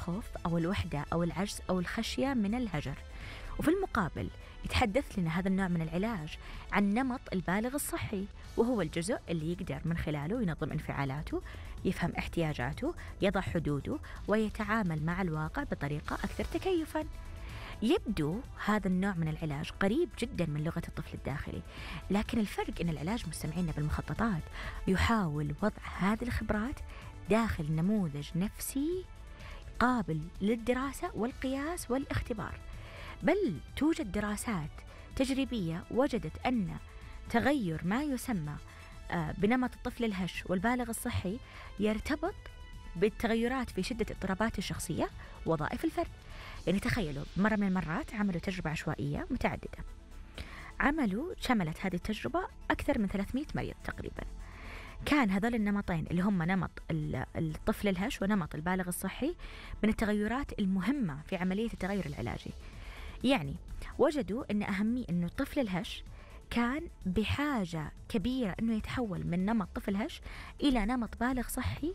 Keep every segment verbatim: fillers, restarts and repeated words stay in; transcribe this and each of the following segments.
الخوف أو الوحدة أو العجز أو الخشية من الهجر. وفي المقابل يتحدث لنا هذا النوع من العلاج عن نمط البالغ الصحي، وهو الجزء اللي يقدر من خلاله ينظم انفعالاته، يفهم احتياجاته، يضع حدوده، ويتعامل مع الواقع بطريقة أكثر تكيفاً. يبدو هذا النوع من العلاج قريب جدا من لغة الطفل الداخلي، لكن الفرق أن العلاج مستمعين بالمخططات يحاول وضع هذه الخبرات داخل نموذج نفسي قابل للدراسة والقياس والاختبار. بل توجد دراسات تجريبية وجدت أن تغير ما يسمى بنمط الطفل الهش والبالغ الصحي يرتبط بالتغيرات في شدة اضطرابات الشخصية ووظائف الفرد. يعني تخيلوا مرة من المرات عملوا تجربة عشوائية متعددة، عملوا شملت هذه التجربة أكثر من ثلاثمئة مريض تقريبا. كان هذول النمطين اللي هم نمط الطفل الهش ونمط البالغ الصحي من التغيرات المهمة في عملية التغير العلاجي. يعني وجدوا أن أهمية أنه الطفل الهش كان بحاجة كبيرة أنه يتحول من نمط طفل هش إلى نمط بالغ صحي،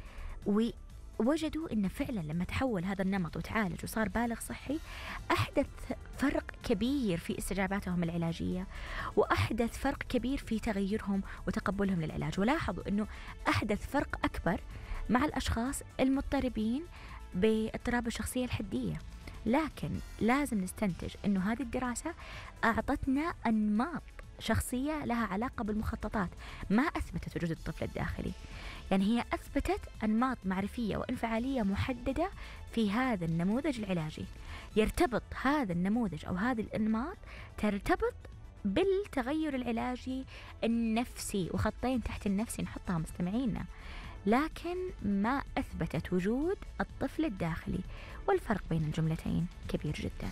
ووجدوا أن فعلا لما تحول هذا النمط وتعالج وصار بالغ صحي أحدث فرق كبير في استجاباتهم العلاجية، وأحدث فرق كبير في تغيرهم وتقبلهم للعلاج. ولاحظوا أنه أحدث فرق أكبر مع الأشخاص المضطربين باضطراب الشخصية الحدية. لكن لازم نستنتج أنه هذه الدراسة أعطتنا أنماط شخصية لها علاقة بالمخططات، ما أثبتت وجود الطفل الداخلي. يعني هي أثبتت أنماط معرفية وانفعالية محددة في هذا النموذج العلاجي. يرتبط هذا النموذج أو هذه الأنماط ترتبط بالتغير العلاجي النفسي، وخطين تحت النفسي نحطها مستمعينا، لكن ما أثبتت وجود الطفل الداخلي. والفرق بين الجملتين كبير جدا.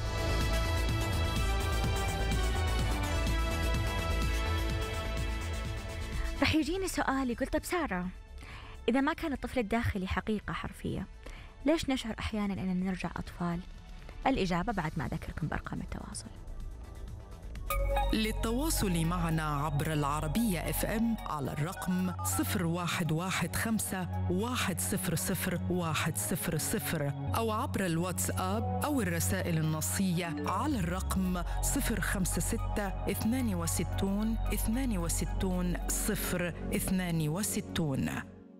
رح يجيني سؤال يقول طيب سارة، إذا ما كان الطفل الداخلي حقيقة حرفية، ليش نشعر أحيانا أننا نرجع أطفال؟ الإجابة بعد ما أذكركم بأرقام التواصل. للتواصل معنا عبر العربية اف ام على الرقم صفر واحد واحد خمسة واحد صفر صفر واحد صفر صفر، أو عبر الواتساب أو الرسائل النصية على الرقم صفر خمسة ستة اثنان وستون اثنان وستون صفر اثنان وستون.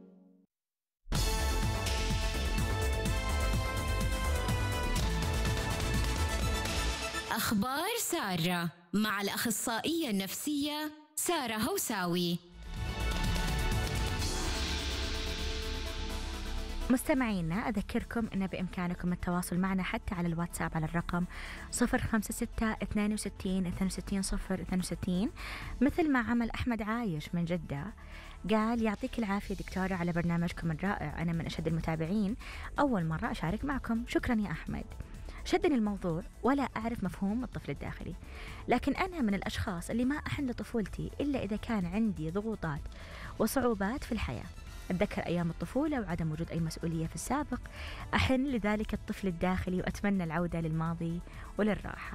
أخبار سارة مع الأخصائية النفسية سارة هوساوي. مستمعينا أذكركم أن بإمكانكم التواصل معنا حتى على الواتساب على الرقم صفر خمسة ستة اثنان وستين اثنان وستين صفر اثنان وستين، مثل ما عمل أحمد عايش من جدة. قال يعطيك العافية دكتورة على برنامجكم الرائع، أنا من أشد المتابعين، أول مرة أشارك معكم. شكرا يا أحمد. شدني الموضوع ولا أعرف مفهوم الطفل الداخلي، لكن أنا من الأشخاص اللي ما أحن لطفولتي إلا إذا كان عندي ضغوطات وصعوبات في الحياة. أتذكر أيام الطفولة وعدم وجود أي مسؤولية في السابق، أحن لذلك الطفل الداخلي وأتمنى العودة للماضي وللراحة.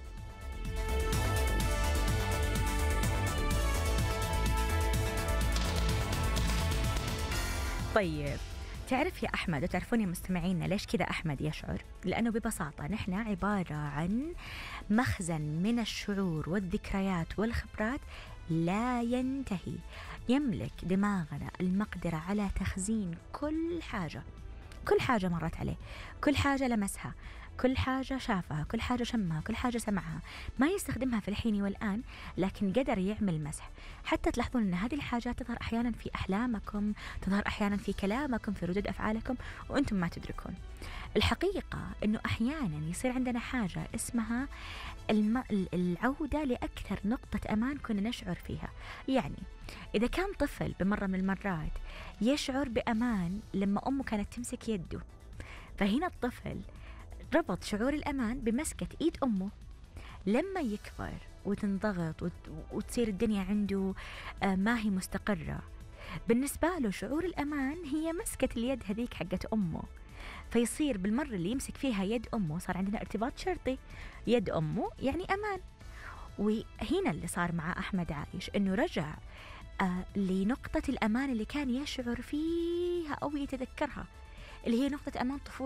طيب تعرف يا أحمد، وتعرفوني مستمعينا ليش كذا أحمد يشعر؟ لأنه ببساطة نحن عبارة عن مخزن من الشعور والذكريات والخبرات لا ينتهي. يملك دماغنا المقدرة على تخزين كل حاجة، كل حاجة مرت عليه، كل حاجة لمسها، كل حاجة شافها، كل حاجة شمها، كل حاجة سمعها. ما يستخدمها في الحين والآن، لكن قدر يعمل مسح. حتى تلاحظون أن هذه الحاجات تظهر أحيانا في أحلامكم، تظهر أحيانا في كلامكم، في ردود أفعالكم، وأنتم ما تدركون. الحقيقة أنه أحيانا يصير عندنا حاجة اسمها الم... العودة لأكثر نقطة أمان كنا نشعر فيها. يعني إذا كان طفل بمرة من المرات يشعر بأمان لما أمه كانت تمسك يده، فهنا الطفل ربط شعور الأمان بمسكة إيد أمه. لما يكبر وتنضغط وت... وتصير الدنيا عنده ما هي مستقرة، بالنسبة له شعور الأمان هي مسكة اليد هذيك حقت أمه، فيصير بالمرة اللي يمسك فيها يد أمه صار عندنا ارتباط شرطي، يد أمه يعني أمان. وهنا اللي صار مع أحمد عايش، إنه رجع آه لنقطة الأمان اللي كان يشعر فيها أو يتذكرها، اللي هي نقطة أمان طفولة.